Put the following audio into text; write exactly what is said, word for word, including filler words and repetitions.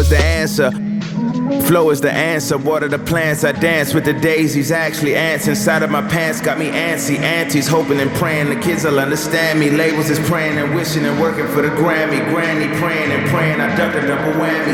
The answer. Flow is the answer, water the plants, I dance with the daisies, actually ants inside of my pants got me antsy, aunties hoping and praying the kids will understand me, labels is praying and wishing and working for the Grammy, granny praying and praying, I ducked a double whammy.